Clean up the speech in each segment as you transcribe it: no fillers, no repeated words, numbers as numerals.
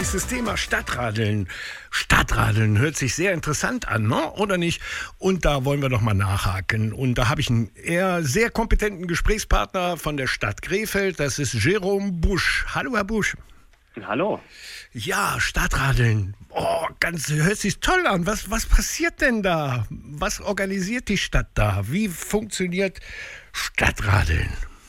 Nächstes Thema, Stadtradeln. Stadtradeln hört sich sehr interessant an, ne? Oder nicht? Und da wollen wir doch mal nachhaken. Und da habe ich einen eher sehr kompetenten Gesprächspartner von der Stadt Krefeld. Das ist Jerome Busch. Hallo, Herr Busch. Hallo. Ja, Stadtradeln. Oh, hört sich toll an. Was passiert denn da? Was organisiert die Stadt da? Wie funktioniert Stadtradeln?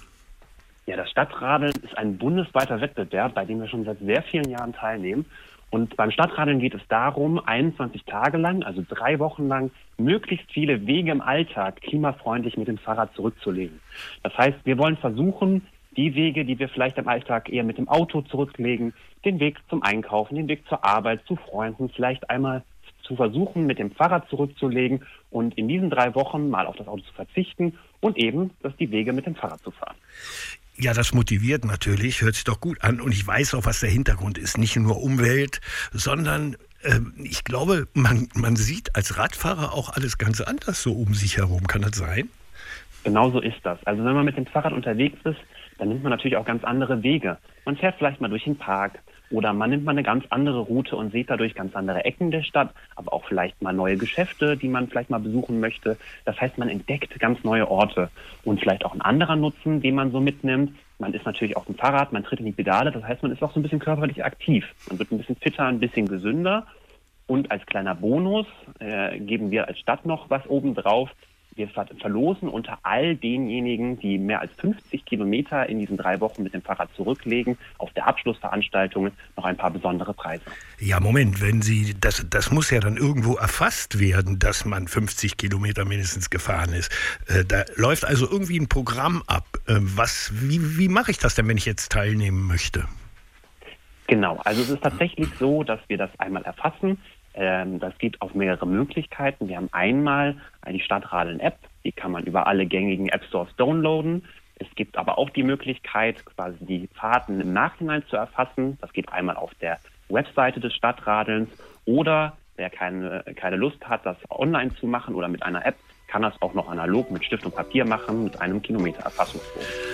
Ja, das Stadtradeln ist ein bundesweiter Wettbewerb, bei dem wir schon seit sehr vielen Jahren teilnehmen. Und beim Stadtradeln geht es darum, 21 Tage lang, also 3 Wochen lang, möglichst viele Wege im Alltag klimafreundlich mit dem Fahrrad zurückzulegen. Das heißt, wir wollen versuchen, die Wege, die wir vielleicht im Alltag eher mit dem Auto zurücklegen, den Weg zum Einkaufen, den Weg zur Arbeit, zu Freunden, vielleicht einmal zu versuchen, mit dem Fahrrad zurückzulegen und in diesen 3 Wochen mal auf das Auto zu verzichten und eben die Wege mit dem Fahrrad zu fahren. Ja, das motiviert natürlich, hört sich doch gut an. Und ich weiß auch, was der Hintergrund ist. Nicht nur Umwelt, sondern ich glaube, man sieht als Radfahrer auch alles ganz anders so um sich herum. Kann das sein? Genau so ist das. Also wenn man mit dem Fahrrad unterwegs ist, dann nimmt man natürlich auch ganz andere Wege. Man fährt vielleicht mal durch den Park oder man nimmt mal eine ganz andere Route und sieht dadurch ganz andere Ecken der Stadt, aber auch vielleicht mal neue Geschäfte, die man vielleicht mal besuchen möchte. Das heißt, man entdeckt ganz neue Orte und vielleicht auch ein anderer Nutzen, den man so mitnimmt. Man ist natürlich auf dem Fahrrad, man tritt in die Pedale, das heißt, man ist auch so ein bisschen körperlich aktiv. Man wird ein bisschen fitter, ein bisschen gesünder. Und als kleiner Bonus geben wir als Stadt noch was obendrauf. Wir verlosen unter all denjenigen, die mehr als 50 Kilometer in diesen 3 Wochen mit dem Fahrrad zurücklegen, auf der Abschlussveranstaltung noch ein paar besondere Preise. Ja, Moment, wenn Sie, das muss ja dann irgendwo erfasst werden, dass man 50 Kilometer mindestens gefahren ist. Da läuft also irgendwie ein Programm ab. Wie mache ich das denn, wenn ich jetzt teilnehmen möchte? Genau, also es ist tatsächlich so, dass wir das einmal erfassen. Das geht auf mehrere Möglichkeiten. Wir haben einmal die Stadtradeln-App, die kann man über alle gängigen App-Stores downloaden. Es gibt aber auch die Möglichkeit, quasi die Fahrten im Nachhinein zu erfassen. Das geht einmal auf der Webseite des Stadtradelns oder wer keine Lust hat, das online zu machen oder mit einer App, kann das auch noch analog mit Stift und Papier machen mit einem Kilometererfassungsbogen.